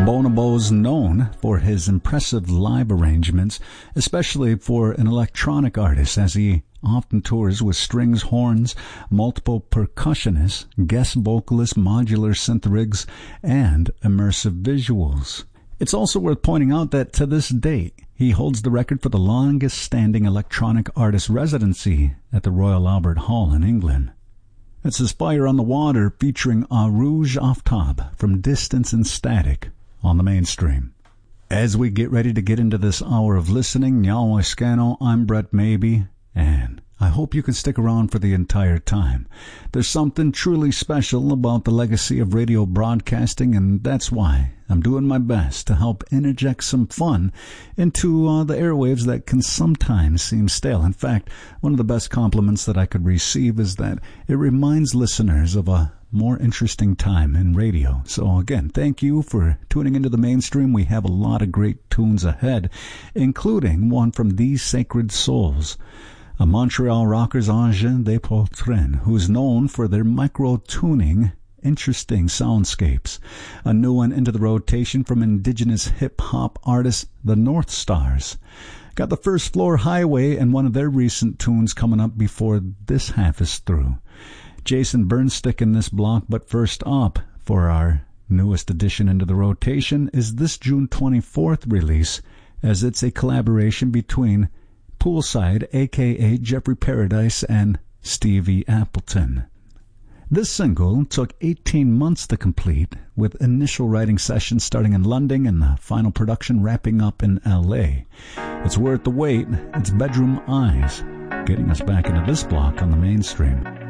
Bonobo's known for his impressive live arrangements, especially for an electronic artist, as he often tours with strings, horns, multiple percussionists, guest vocalists, modular synth rigs, and immersive visuals. It's also worth pointing out that to this date, he holds the record for the longest-standing electronic artist residency at the Royal Albert Hall in England. It's his Fire on the Water featuring Rouge Aftab from Distance and Static on the Mainstream. As we get ready to get into this hour of listening, Nyawaiskano, I'm Brett Maybe, and I hope you can stick around for the entire time. There's something truly special about the legacy of radio broadcasting, and that's why I'm doing my best to help interject some fun into the airwaves that can sometimes seem stale. In fact, one of the best compliments that I could receive is that it reminds listeners of a more interesting time in radio. So again, thank you for tuning into the Mainstream. We have a lot of great tunes ahead, including one from These Sacred Souls, a Montreal rockers Angers de Poltrin, who's known for their micro-tuning interesting soundscapes. A new one into the rotation from indigenous hip-hop artists, the North Stars. Got the First Floor Highway and one of their recent tunes coming up before this half is through. Jason Burnstick in this block, but first up, for our newest addition into the rotation, is this June 24th release, as it's a collaboration between Poolside, a.k.a. Jeffrey Paradise, and Stevie Appleton. This single took 18 months to complete, with initial writing sessions starting in London and the final production wrapping up in L.A. It's worth the wait. It's Bedroom Eyes, getting us back into this block on the Mainstream.